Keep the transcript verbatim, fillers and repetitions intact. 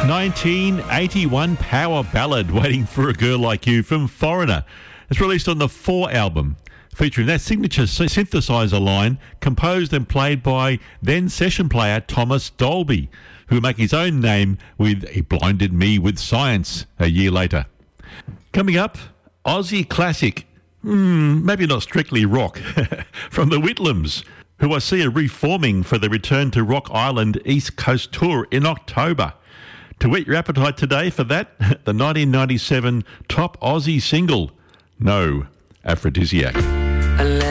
nineteen eighty-one power ballad, Waiting for a Girl Like You, from Foreigner. It's released on the Four album, featuring that signature synthesizer line composed and played by then session player Thomas Dolby, who would make his own name with He Blinded Me with Science a year later. Coming up, Aussie classic, hmm, maybe not strictly rock, from the Whitlams, who I see are reforming for the return to Rock Island East Coast tour in October. To whet your appetite today for that, the nineteen ninety-seven top Aussie single, No Aphrodisiac.